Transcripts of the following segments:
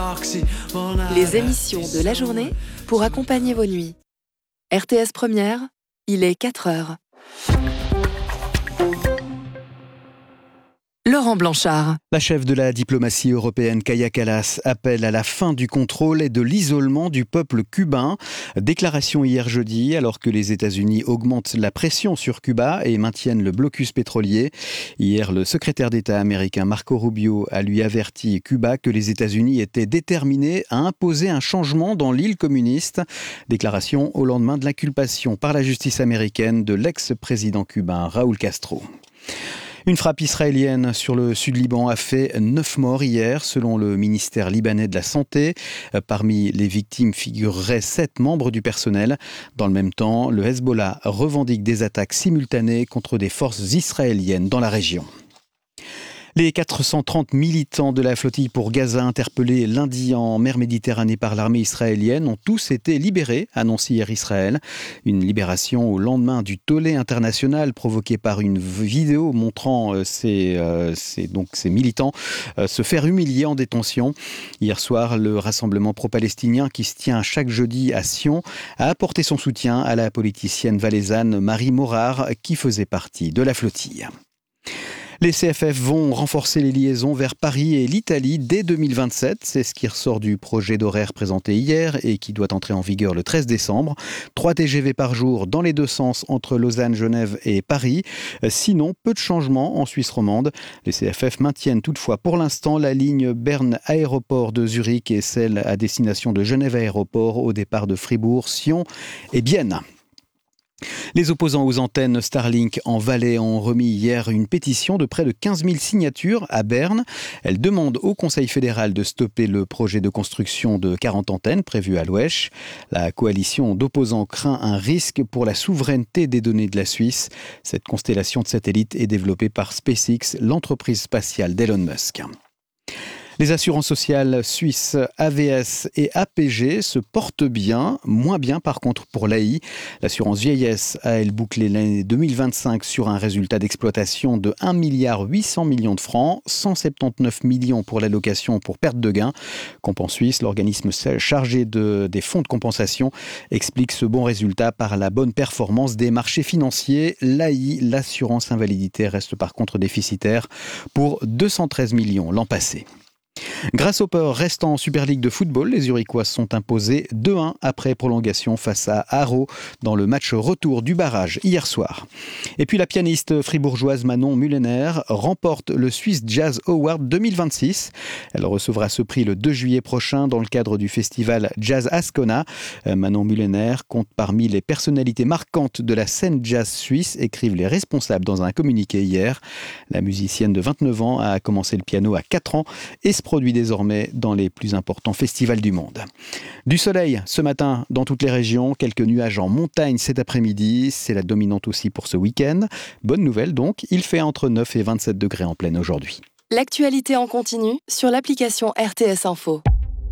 Les émissions de la journée pour accompagner vos nuits. RTS Première, il est 4h. Laurent Blanchard. La chef de la diplomatie européenne, Kaja Kallas, appelle à la fin du contrôle et de l'isolement du peuple cubain. Déclaration hier jeudi, alors que les États-Unis augmentent la pression sur Cuba et maintiennent le blocus pétrolier. Hier, le secrétaire d'État américain Marco Rubio a lui averti Cuba que les États-Unis étaient déterminés à imposer un changement dans l'île communiste. Déclaration au lendemain de l'inculpation par la justice américaine de l'ex-président cubain Raúl Castro. Une frappe israélienne sur le sud-Liban a fait 9 morts hier, selon le ministère libanais de la Santé. Parmi les victimes figureraient 7 membres du personnel. Dans le même temps, le Hezbollah revendique des attaques simultanées contre des forces israéliennes dans la région. Les 430 militants de la flottille pour Gaza interpellés lundi en mer Méditerranée par l'armée israélienne ont tous été libérés, annonce hier Israël. Une libération au lendemain du tollé international provoqué par une vidéo montrant ces militants se faire humilier en détention. Hier soir, le rassemblement pro-palestinien qui se tient chaque jeudi à Sion a apporté son soutien à la politicienne valaisanne Marie Morard qui faisait partie de la flottille. Les CFF vont renforcer les liaisons vers Paris et l'Italie dès 2027. C'est ce qui ressort du projet d'horaire présenté hier et qui doit entrer en vigueur le 13 décembre. 3 TGV par jour dans les deux sens entre Lausanne, Genève et Paris. Sinon, peu de changements en Suisse romande. Les CFF maintiennent toutefois pour l'instant la ligne Berne-Aéroport de Zurich et celle à destination de Genève-Aéroport au départ de Fribourg, Sion et Bienne. Les opposants aux antennes Starlink en Valais ont remis hier une pétition de près de 15 000 signatures à Berne. Elle demande au Conseil fédéral de stopper le projet de construction de 40 antennes prévues à l'Ouesch. La coalition d'opposants craint un risque pour la souveraineté des données de la Suisse. Cette constellation de satellites est développée par SpaceX, l'entreprise spatiale d'Elon Musk. Les assurances sociales suisses AVS et APG se portent bien, moins bien par contre pour l'AI. L'assurance vieillesse a, elle, bouclé l'année 2025 sur un résultat d'exploitation de 1,8 milliard de francs, 179 millions pour l'allocation pour perte de gain. Compen Suisse, l'organisme chargé des fonds de compensation, explique ce bon résultat par la bonne performance des marchés financiers. L'AI, l'assurance invalidité, reste par contre déficitaire pour 213 millions l'an passé. Grasshopper reste en Super League de football. Les Zurichois sont imposés 2-1 après prolongation face à Haro dans le match retour du barrage hier soir. Et puis la pianiste fribourgeoise Manon Mullener remporte le Swiss Jazz Award 2026. Elle recevra ce prix le 2 juillet prochain dans le cadre du festival Jazz Ascona. Manon Mullener compte parmi les personnalités marquantes de la scène jazz suisse, écrivent les responsables dans un communiqué hier. La musicienne de 29 ans a commencé le piano à 4 ans et se produit désormais dans les plus importants festivals du monde. Du soleil ce matin dans toutes les régions, quelques nuages en montagne cet après-midi, c'est la dominante aussi pour ce week-end. Bonne nouvelle donc, il fait entre 9 et 27 degrés en pleine aujourd'hui. L'actualité en continu sur l'application RTS Info.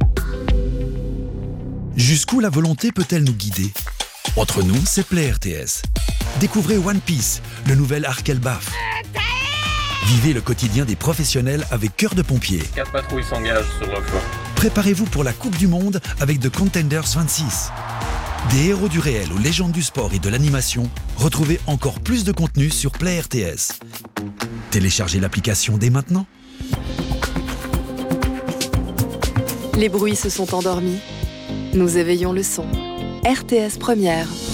Jusqu'où la volonté peut-elle nous guider ? Entre nous, c'est Play RTS. Découvrez One Piece, le nouvel arc Elbaf. Vivez le quotidien des professionnels avec Cœur de Pompier. 4 patrouilles s'engagent sur le flanc. Préparez-vous pour la Coupe du Monde avec The Contenders 26. Des héros du réel aux légendes du sport et de l'animation, retrouvez encore plus de contenu sur Play RTS. Téléchargez l'application dès maintenant. Les bruits se sont endormis. Nous éveillons le son. RTS Première.